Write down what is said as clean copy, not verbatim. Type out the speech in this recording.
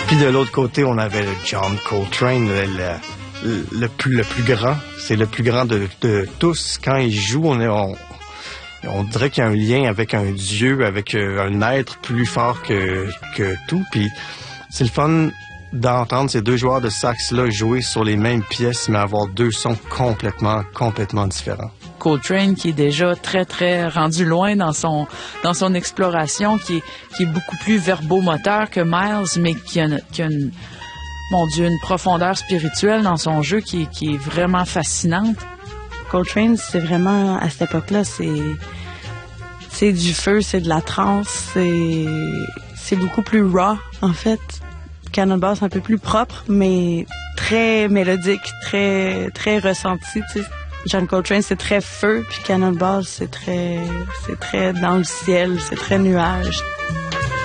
Puis de l'autre côté, on avait le John Coltrane, le plus grand. C'est le plus grand de tous. Quand il joue, on dirait qu'il y a un lien avec un dieu, avec un être plus fort que tout. Puis c'est le fun d'entendre ces deux joueurs de sax-là jouer sur les mêmes pièces, mais avoir deux sons complètement différents. Coltrane qui est déjà très, très rendu loin dans son exploration, qui est beaucoup plus verbomoteur que Miles, mais qui a une profondeur spirituelle dans son jeu qui est vraiment fascinante. Coltrane, c'est vraiment, à cette époque-là, c'est du feu, c'est de la trance, c'est beaucoup plus raw, en fait. Cannonball, c'est un peu plus propre, mais très mélodique, très, très ressenti, tu sais. John Coltrane, c'est très feu, puis Cannonball, c'est très dans le ciel, c'est très nuage.